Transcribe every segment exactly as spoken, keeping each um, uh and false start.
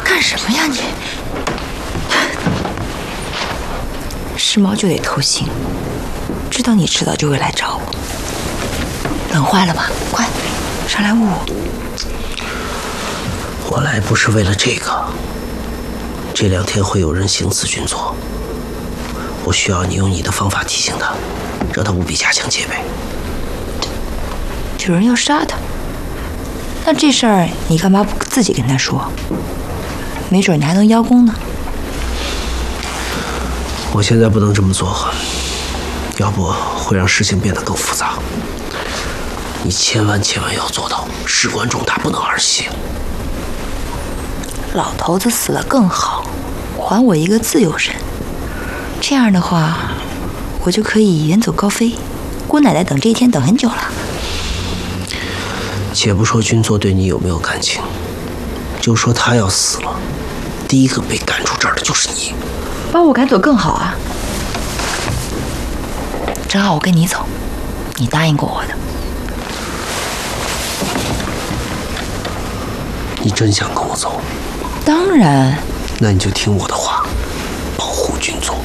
干什么呀你？时髦就得偷腥，知道你迟早就会来找我，冷坏了吧？快上来捂捂。 我来不是为了这个。这两天会有人行刺军佐，我需要你用你的方法提醒他，让他务必加强戒备。 有人要杀他，那这事儿你干嘛不自己跟他说？没准你还能邀功呢。 我现在不能这么做，要不会让事情变得更复杂。你千万千万要做到事关重大，不能儿戏。 老头子死了更好，还我一个自由身。这样的话，我就可以远走高飞。姑奶奶等这一天等很久了。 且不说军佐对你有没有感情，就说他要死了，第一个被赶出这儿的就是你。 把我赶走更好啊！正好我跟你走，你答应过我的。 你真想跟我走？ 当然。 那你就听我的话，保护军佐。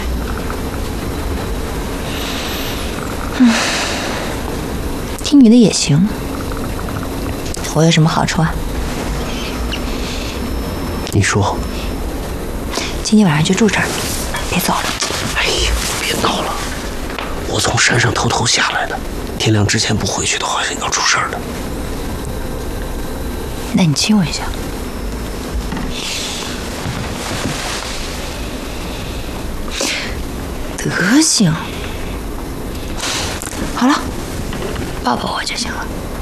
嗯，听你的也行。我有什么好处啊？ 你说。 今天晚上就住这儿，别走了。 哎呀，别闹了！我从山上偷偷下来的，天亮之前不回去的话，要出事儿的。 那你亲我一下。德行。好了，抱抱我就行了。